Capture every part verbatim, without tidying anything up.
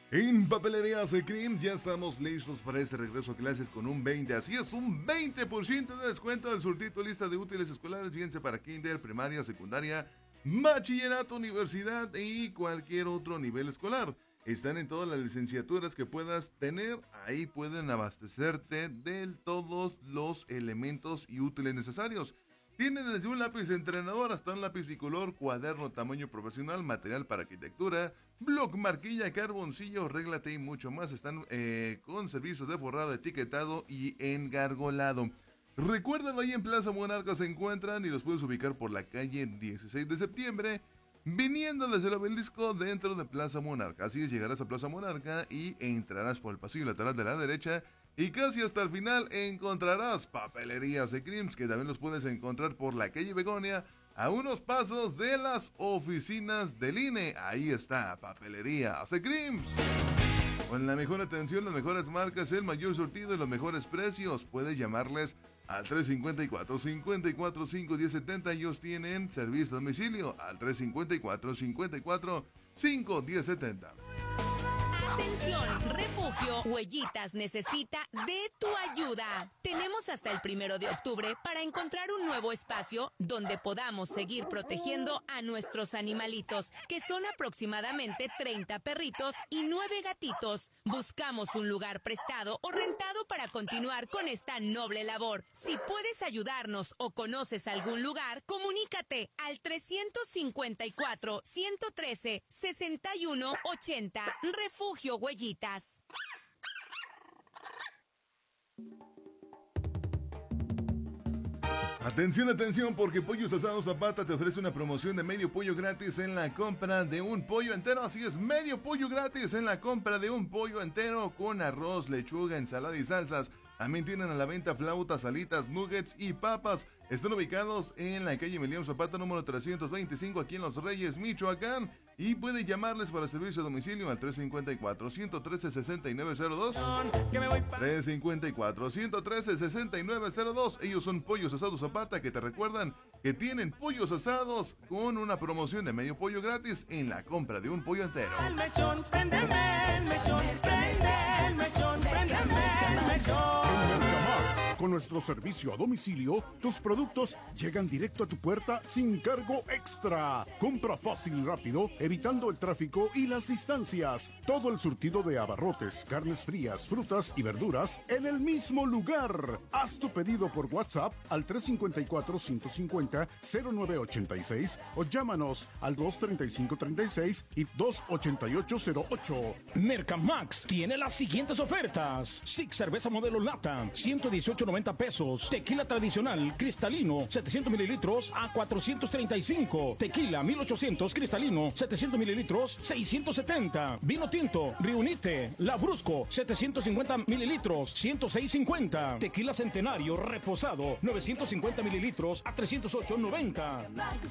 En Papelerías Cream ya estamos listos para este regreso a clases con un veinte, así es, un veinte por ciento de descuento del surtido lista de útiles escolares, fíjense, para kinder, primaria, secundaria, bachillerato, universidad y cualquier otro nivel escolar. Están en todas las licenciaturas que puedas tener, ahí pueden abastecerte de todos los elementos y útiles necesarios. Tienen desde un lápiz entrenador hasta un lápiz bicolor, cuaderno tamaño profesional, material para arquitectura, bloc, marquilla, carboncillo, réglate y mucho más. Están eh, con servicios de forrado, etiquetado y engargolado. Recuérdenlo, ahí en Plaza Monarca se encuentran y los puedes ubicar por la calle dieciséis de septiembre, viniendo desde el obelisco dentro de Plaza Monarca. Así es, llegarás a Plaza Monarca y entrarás por el pasillo lateral de la derecha. Y casi hasta el final encontrarás Papelerías Creams, que también los puedes encontrar por la calle Begonia, a unos pasos de las oficinas del I N E. Ahí está, Papelerías Creams. Con la mejor atención, las mejores marcas, el mayor surtido y los mejores precios. Puedes llamarles al tres cinco cuatro, cinco cuatro cinco, uno cero siete cero. Ellos tienen servicio a domicilio al tres cinco cuatro, cinco cuatro cinco, uno cero siete cero. Atención, Refugio Huellitas necesita de tu ayuda. Tenemos hasta el primero de octubre para encontrar un nuevo espacio donde podamos seguir protegiendo a nuestros animalitos, que son aproximadamente treinta perritos y nueve gatitos. Buscamos un lugar prestado o rentado para continuar con esta noble labor. Si puedes ayudarnos o conoces algún lugar, comunícate al trescientos cincuenta y cuatro, ciento trece, sesenta y uno ochenta. Refugio Huellitas. Atención, atención, porque Pollos Asados Zapata te ofrece una promoción de medio pollo gratis en la compra de un pollo entero. Así es, medio pollo gratis en la compra de un pollo entero con arroz, lechuga, ensalada y salsas. También tienen a la venta flautas, alitas, nuggets y papas. Están ubicados en la calle Emiliano Zapata, número trescientos veinticinco, aquí en Los Reyes, Michoacán. Y puede llamarles para servicio a domicilio al tres cinco cuatro, ciento trece, sesenta y nueve cero dos. tres cinco cuatro, ciento trece, sesenta y nueve cero dos. Ellos son Pollos Asados Zapata, que te recuerdan que tienen pollos asados con una promoción de medio pollo gratis en la compra de un pollo entero. El mechón, préndeme, el mechón, prende, el mechón, préndeme, el mechón. Con nuestro servicio a domicilio, tus productos llegan directo a tu puerta sin cargo extra. Compra fácil y rápido, evitando el tráfico y las distancias. Todo el surtido de abarrotes, carnes frías, frutas y verduras en el mismo lugar. Haz tu pedido por WhatsApp al tres cinco cuatro, cinco cinco cero, cero nueve ocho seis o llámanos al dos treinta y cinco treinta y seis y dos ochenta y ocho cero ocho. Mercamax tiene las siguientes ofertas: Six cerveza modelo lata, ciento dieciocho noventa pesos. Tequila tradicional cristalino, setecientos mililitros a cuatrocientos treinta y cinco. Tequila mil ochocientos cristalino, setecientos mililitros, seiscientos setenta. Vino tinto Riunite Labrusco, setecientos cincuenta mililitros, ciento seis cincuenta. Tequila centenario reposado, novecientos cincuenta mililitros a trescientos ocho noventa.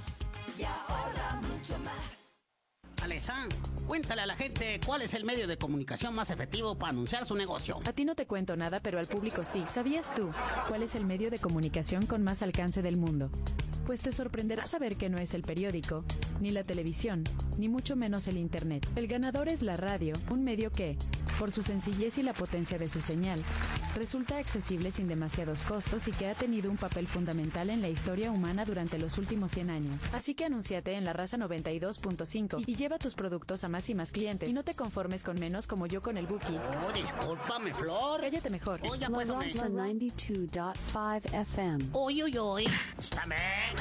Alesa, cuéntale a la gente cuál es el medio de comunicación más efectivo para anunciar su negocio. A ti no te cuento nada, pero al público sí. ¿Sabías tú cuál es el medio de comunicación con más alcance del mundo? Pues te sorprenderá saber que no es el periódico, ni la televisión, ni mucho menos el internet. El ganador es la radio, un medio que, por su sencillez y la potencia de su señal, resulta accesible sin demasiados costos y que ha tenido un papel fundamental en la historia humana durante los últimos cien años. Así que anúnciate en La Raza noventa y dos punto cinco y lleva tus productos a más y más clientes. Y no te conformes con menos como yo con el Buki. Oh, discúlpame, Flor. Cállate mejor. Oh, ya pues, La Raza noventa y dos punto cinco F M. Uy, uy, uy. Escúchame.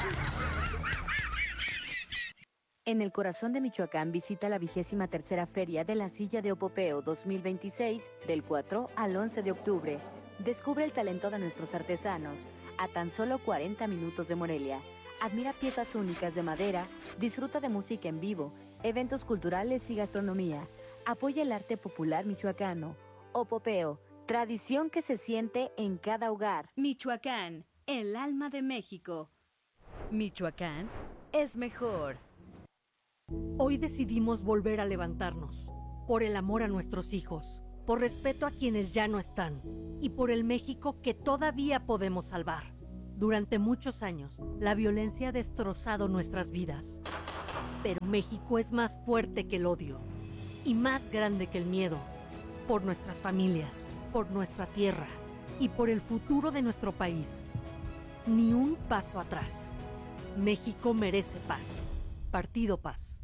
En el corazón de Michoacán visita la vigésima tercera Feria de la Silla de Opopeo dos mil veintiséis del cuatro al once de octubre. Descubre el talento de nuestros artesanos a tan solo cuarenta minutos de Morelia. Admira piezas únicas de madera, disfruta de música en vivo, eventos culturales y gastronomía. Apoya el arte popular michoacano. Opopeo, tradición que se siente en cada hogar. Michoacán, el alma de México. Michoacán es mejor. Hoy decidimos volver a levantarnos, por el amor a nuestros hijos, por respeto a quienes ya no están y por el México que todavía podemos salvar. Durante muchos años, la violencia ha destrozado nuestras vidas, pero México es más fuerte que el odio. y más grande que el miedo, por nuestras familias, por nuestra tierra y por el futuro de nuestro país. Ni un paso atrás. México merece paz. Partido Paz.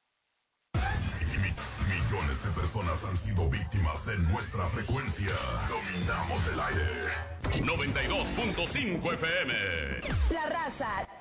Millones de personas han sido víctimas de nuestra frecuencia. Dominamos el aire. noventa y dos punto cinco F M. La Raza,